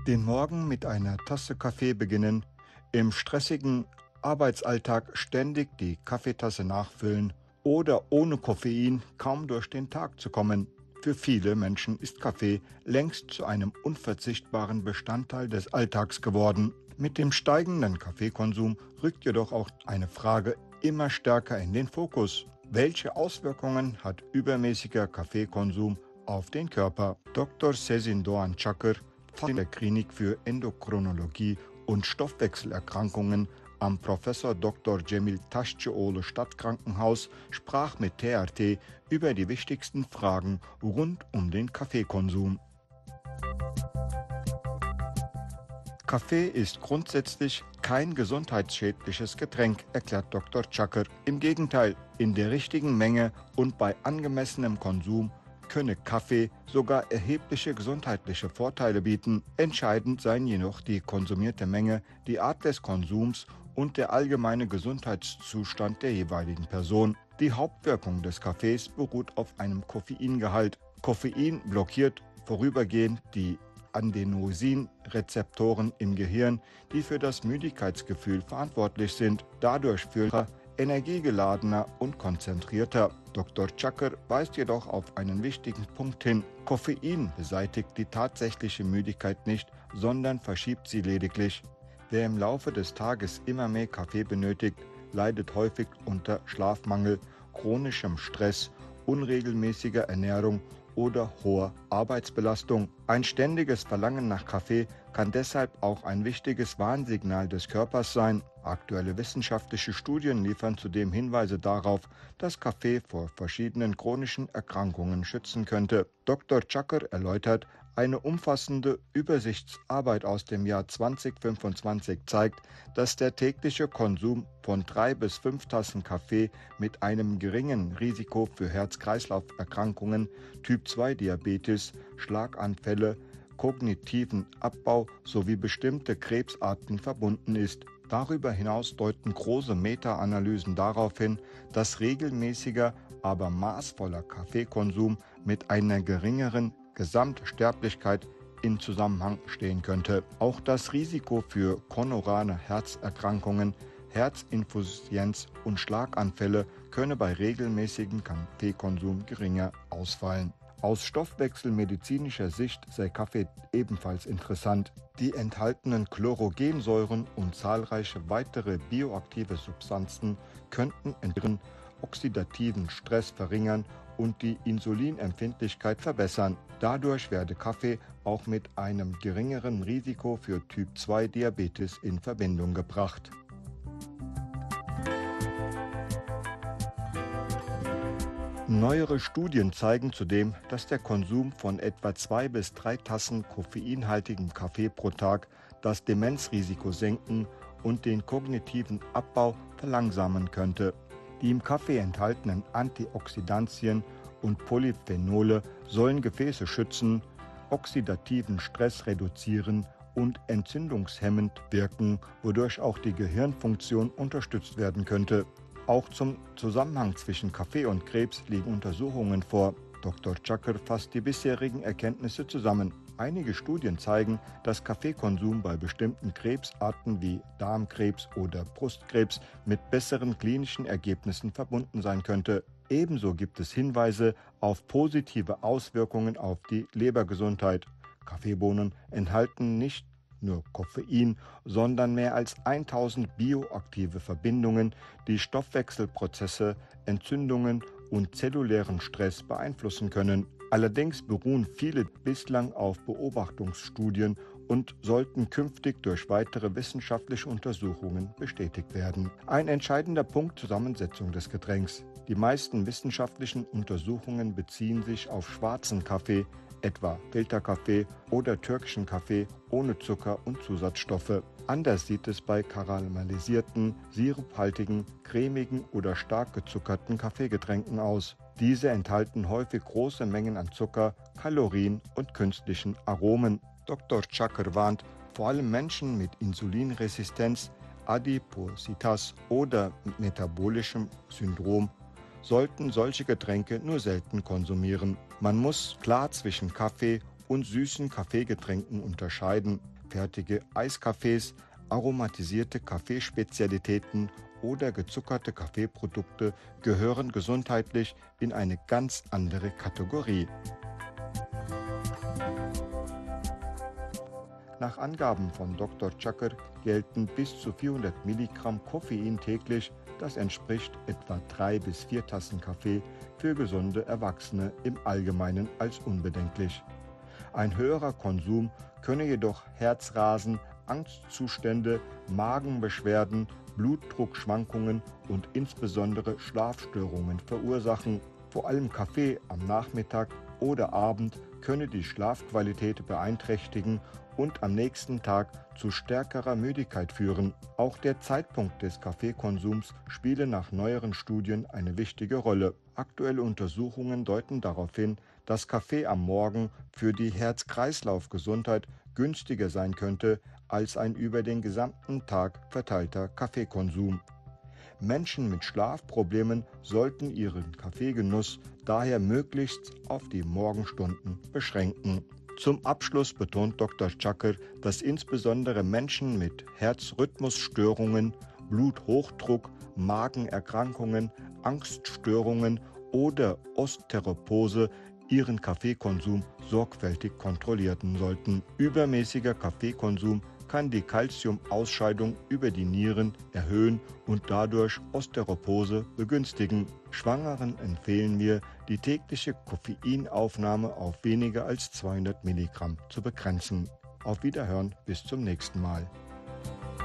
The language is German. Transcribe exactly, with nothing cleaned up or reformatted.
Den Morgen mit einer Tasse Kaffee beginnen, im stressigen Arbeitsalltag ständig die Kaffeetasse nachfüllen oder ohne Koffein kaum durch den Tag zu kommen. Für viele Menschen ist Kaffee längst zu einem unverzichtbaren Bestandteil des Alltags geworden. Mit dem steigenden Kaffeekonsum rückt jedoch auch eine Frage immer stärker in den Fokus. Welche Auswirkungen hat übermäßiger Kaffeekonsum auf den Körper? Doktor Sezin Doğan Çakır von der Klinik für Endokrinologie und Stoffwechselerkrankungen am Professor Doktor Cemil Taşçıoğlu Stadtkrankenhaus sprach mit T R T über die wichtigsten Fragen rund um den Kaffeekonsum. Kaffee ist grundsätzlich kein gesundheitsschädliches Getränk, erklärt Doktor Çakır. Im Gegenteil, in der richtigen Menge und bei angemessenem Konsum könne Kaffee sogar erhebliche gesundheitliche Vorteile bieten. Entscheidend seien jedoch die konsumierte Menge, die Art des Konsums und der allgemeine Gesundheitszustand der jeweiligen Person. Die Hauptwirkung des Kaffees beruht auf einem Koffeingehalt. Koffein blockiert vorübergehend die Adenosin-Rezeptoren im Gehirn, die für das Müdigkeitsgefühl verantwortlich sind. Dadurch fühlt er energiegeladener und konzentrierter. Doktor Çakır weist jedoch auf einen wichtigen Punkt hin. Koffein beseitigt die tatsächliche Müdigkeit nicht, sondern verschiebt sie lediglich. Wer im Laufe des Tages immer mehr Kaffee benötigt, leidet häufig unter Schlafmangel, chronischem Stress, unregelmäßiger Ernährung oder hoher Arbeitsbelastung. Ein ständiges Verlangen nach Kaffee kann deshalb auch ein wichtiges Warnsignal des Körpers sein. Aktuelle wissenschaftliche Studien liefern zudem Hinweise darauf, dass Kaffee vor verschiedenen chronischen Erkrankungen schützen könnte. Doktor Çakır erläutert, eine umfassende Übersichtsarbeit aus dem Jahr zweitausendfünfundzwanzig zeigt, dass der tägliche Konsum von drei bis fünf Tassen Kaffee mit einem geringen Risiko für Herz-Kreislauf-Erkrankungen, Typ zwei Diabetes, Schlaganfälle, kognitiven Abbau sowie bestimmte Krebsarten verbunden ist. Darüber hinaus deuten große Meta-Analysen darauf hin, dass regelmäßiger, aber maßvoller Kaffeekonsum mit einer geringeren Gesamtsterblichkeit in Zusammenhang stehen könnte. Auch das Risiko für koronare Herzerkrankungen, Herzinsuffizienz und Schlaganfälle könne bei regelmäßigem Kaffeekonsum geringer ausfallen. Aus stoffwechselmedizinischer Sicht sei Kaffee ebenfalls interessant. Die enthaltenen Chlorogensäuren und zahlreiche weitere bioaktive Substanzen könnten ihren oxidativen Stress verringern und die Insulinempfindlichkeit verbessern. Dadurch werde Kaffee auch mit einem geringeren Risiko für Typ zwei Diabetes in Verbindung gebracht. Neuere Studien zeigen zudem, dass der Konsum von etwa zwei bis drei Tassen koffeinhaltigem Kaffee pro Tag das Demenzrisiko senken und den kognitiven Abbau verlangsamen könnte. Die im Kaffee enthaltenen Antioxidantien und Polyphenole sollen Gefäße schützen, oxidativen Stress reduzieren und entzündungshemmend wirken, wodurch auch die Gehirnfunktion unterstützt werden könnte. Auch zum Zusammenhang zwischen Kaffee und Krebs liegen Untersuchungen vor. Doktor Çakır fasst die bisherigen Erkenntnisse zusammen. Einige Studien zeigen, dass Kaffeekonsum bei bestimmten Krebsarten wie Darmkrebs oder Brustkrebs mit besseren klinischen Ergebnissen verbunden sein könnte. Ebenso gibt es Hinweise auf positive Auswirkungen auf die Lebergesundheit. Kaffeebohnen enthalten nicht nur Koffein, sondern mehr als tausend bioaktive Verbindungen, die Stoffwechselprozesse, Entzündungen und zellulären Stress beeinflussen können. Allerdings beruhen viele bislang auf Beobachtungsstudien und sollten künftig durch weitere wissenschaftliche Untersuchungen bestätigt werden. Ein entscheidender Punkt: Zusammensetzung des Getränks. Die meisten wissenschaftlichen Untersuchungen beziehen sich auf schwarzen Kaffee, etwa Filterkaffee oder türkischen Kaffee ohne Zucker und Zusatzstoffe. Anders sieht es bei karamellisierten, siruphaltigen, cremigen oder stark gezuckerten Kaffeegetränken aus. Diese enthalten häufig große Mengen an Zucker, Kalorien und künstlichen Aromen. Doktor Çakır warnt, vor allem Menschen mit Insulinresistenz, Adipositas oder metabolischem Syndrom sollten solche Getränke nur selten konsumieren. Man muss klar zwischen Kaffee und süßen Kaffeegetränken unterscheiden. Fertige Eiskaffees, aromatisierte Kaffeespezialitäten oder gezuckerte Kaffeeprodukte gehören gesundheitlich in eine ganz andere Kategorie. Nach Angaben von Doktor Chakr gelten bis zu vierhundert Milligramm Koffein täglich, das entspricht etwa drei bis vier Tassen Kaffee, für gesunde Erwachsene im Allgemeinen als unbedenklich. Ein höherer Konsum könne jedoch Herzrasen, Angstzustände, Magenbeschwerden, Blutdruckschwankungen und insbesondere Schlafstörungen verursachen. Vor allem Kaffee am Nachmittag oder Abend könne die Schlafqualität beeinträchtigen und am nächsten Tag zu stärkerer Müdigkeit führen. Auch der Zeitpunkt des Kaffeekonsums spiele nach neueren Studien eine wichtige Rolle. Aktuelle Untersuchungen deuten darauf hin, dass Kaffee am Morgen für die Herz-Kreislauf-Gesundheit günstiger sein könnte als ein über den gesamten Tag verteilter Kaffeekonsum. Menschen mit Schlafproblemen sollten ihren Kaffeegenuss daher möglichst auf die Morgenstunden beschränken. Zum Abschluss betont Doktor Chakr, dass insbesondere Menschen mit Herzrhythmusstörungen, Bluthochdruck, Magenerkrankungen, Angststörungen oder Osteoporose ihren Kaffeekonsum sorgfältig kontrollieren sollten. Übermäßiger Kaffeekonsum kann die Calciumausscheidung über die Nieren erhöhen und dadurch Osteoporose begünstigen. Schwangeren empfehlen wir, die tägliche Koffeinaufnahme auf weniger als zweihundert Milligramm zu begrenzen. Auf Wiederhören, bis zum nächsten Mal.